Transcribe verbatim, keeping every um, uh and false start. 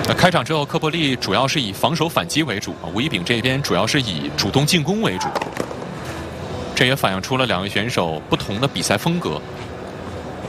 呃，开场之后，科伯利主要是以防守反击为主，吴一丙这边主要是以主动进攻为主。这也反映出了两位选手不同的比赛风格。